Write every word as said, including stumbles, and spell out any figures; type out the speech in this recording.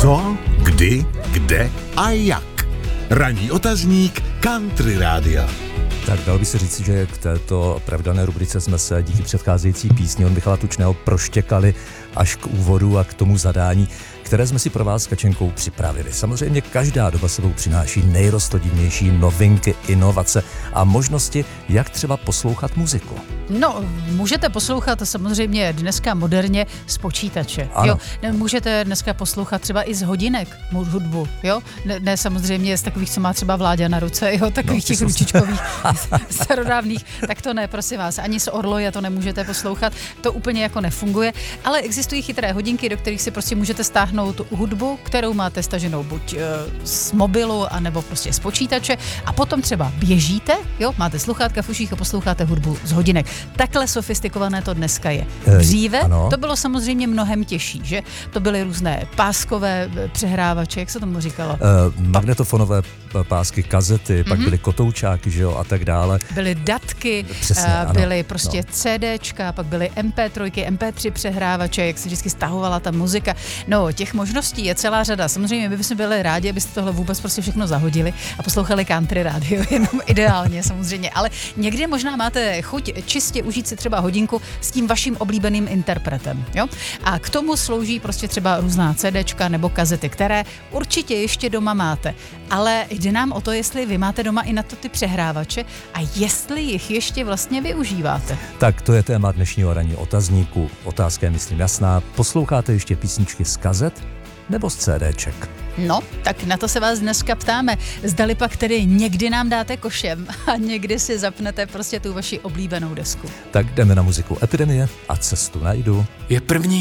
Co, kdy, kde a jak. Ranní otazník Country Rádia. Tak dalo by se říct, že k této pravidelné rubrice jsme se díky předcházející písni od Michala Tučného proštěkali až k úvodu a k tomu zadání, které jsme si pro vás s Kačenkou připravili. Samozřejmě každá doba sebou přináší nejroztodivnější novinky, inovace a možnosti, jak třeba poslouchat muziku. No, můžete poslouchat samozřejmě dneska moderně z počítače. Jo? Můžete dneska poslouchat třeba i z hodinek hudbu, jo? Ne, ne samozřejmě z takových, co má třeba Vláďa na ruce, jo? Takových no, těch ručičkových starodávných, tak to ne, prosím vás. Ani z orloje to nemůžete poslouchat, to úplně jako nefunguje, ale existují chytré hodinky, do kterých si prostě můžete stáhnout tu hudbu, kterou máte staženou buď z mobilu, anebo prostě z počítače a potom třeba běžíte, jo? Máte sluchátka v uších a posloucháte hudbu z hodinek. Takhle sofistikované to dneska je. Dříve ano. To bylo samozřejmě mnohem těžší, že? To byly různé páskové přehrávače, jak se tomu říkalo? Uh, magnetofonové pásky, kazety, mm-hmm. pak byly kotoučáky, že jo, a tak dále. Byly datky, Přesně, uh, byly prostě no. CDčka, pak byly em pé tři, em pé tři přehrávače, jak se vždycky stahovala ta muzika. No, těch možností je celá řada. Samozřejmě my bychom byli rádi, abyste tohle vůbec prostě všechno zahodili a poslouchali Country Radio, jenom ideálně samozřejmě, ale někdy možná máte chuť čistě užít si třeba hodinku s tím vaším oblíbeným interpretem, jo? A k tomu slouží prostě třeba různá CDčka nebo kazety, které určitě ještě doma máte, ale jde nám o to, jestli vy máte doma i na to ty přehrávače a jestli jich ještě vlastně využíváte. Tak to je téma dnešního ranního otazníku. Otázka je, myslím, jasná. Posloucháte ještě písničky z kazet nebo z CDček? No, tak na to se vás dneska ptáme. Zdali pak tedy někdy nám dáte košem a někdy si zapnete prostě tu vaši oblíbenou desku. Tak jdeme na muziku Epidemie a cestu najdu. Je první